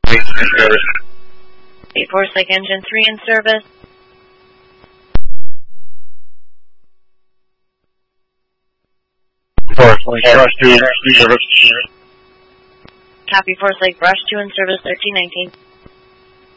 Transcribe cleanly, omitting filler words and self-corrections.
Forest Lake Engine 3 in service. Forest Lake Brush 2 in service. Copy, Forest Lake Brush 2 in service, 1319.